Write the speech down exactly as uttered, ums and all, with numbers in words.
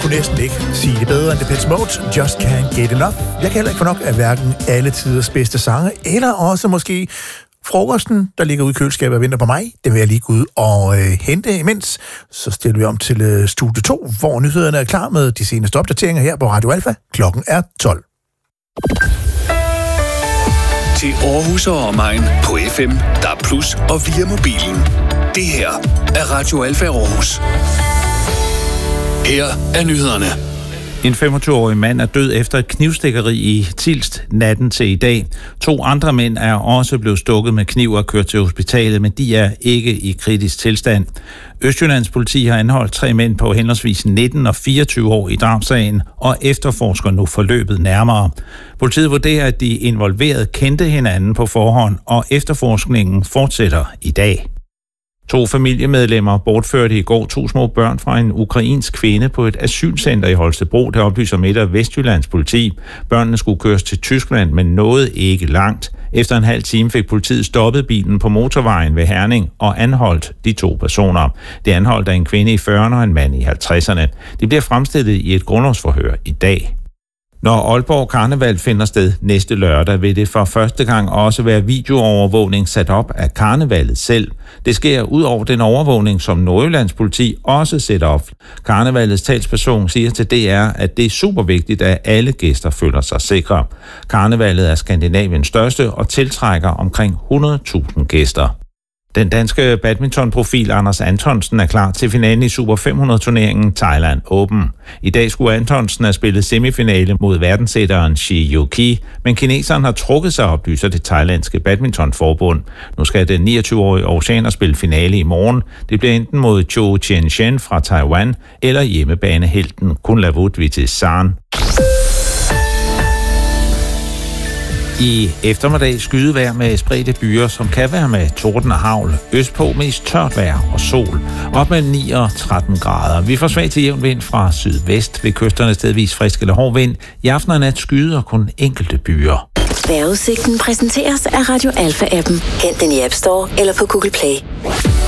kunne næsten ikke sige det bedre end Depeche Mode, Just Can't Get Enough. Jeg kan heller ikke få nok af hverken alle tiders bedste sange, eller også måske frokosten, der ligger ude i køleskabet og venter på mig. Den vil jeg lige gå ud og øh, hente imens. Så stiller vi om til øh, studie to, hvor nyhederne er klar med de seneste opdateringer her på Radio Alfa. Klokken er tolv. Til Aarhus og omegn på F M, D A B plus og via mobilen. Det her er Radio Alfa Aarhus. Her er nyhederne. En femogtyve-årig mand er død efter et knivstikkeri i Tilst natten til i dag. To andre mænd er også blevet stukket med kniv og kørt til hospitalet, men de er ikke i kritisk tilstand. Østjyllands politi har anholdt tre mænd på henholdsvis nitten og fireogtyve år i drabssagen og efterforsker nu forløbet nærmere. Politiet vurderer, at de involverede kendte hinanden på forhånd, og efterforskningen fortsætter i dag. To familiemedlemmer bortførte i går to små børn fra en ukrainsk kvinde på et asylcenter i Holstebro, der oplyser Midt- og Vestjyllands politi. Børnene skulle køres til Tyskland, men nåede ikke langt. Efter en halv time fik politiet stoppet bilen på motorvejen ved Herning og anholdt de to personer. Det anholdt af en kvinde i fyrrerne og en mand i halvtredserne. De bliver fremstillet i et grundlovsforhør i dag. Når Aalborg Karneval finder sted næste lørdag, vil det for første gang også være videoovervågning sat op af karnevalet selv. Det sker ud over den overvågning, som Nordjyllands politi også sætter op. Karnevalets talsperson siger til D R, at det er super vigtigt, at alle gæster føler sig sikre. Karnevalet er Skandinaviens største og tiltrækker omkring hundrede tusind gæster. Den danske badmintonprofil Anders Antonsen er klar til finalen i Super fem hundrede-turneringen Thailand Open. I dag skulle Antonsen have spillet semifinale mod verdenssætteren Shi Yuki, men kineseren har trukket sig, oplyser det thailandske badmintonforbund. Nu skal den niogtyve-årige oceaner spille finale i morgen. Det bliver enten mod Zhou Tianchen fra Taiwan eller hjemmebanehelten Kunlavut Vitezan. I eftermiddag skydevejr med spredte byer, som kan være med torden og hagl. Østpå mest tørt vejr og sol. Op med ni og tretten grader. Vi får svag til jævn vind fra sydvest. Ved kysterne stedvis frisk eller hård vind. I aften og nat skyde og kun enkelte byer. Vejrudsigten præsenteres af Radio Alfa-appen. Hent den i App Store eller på Google Play.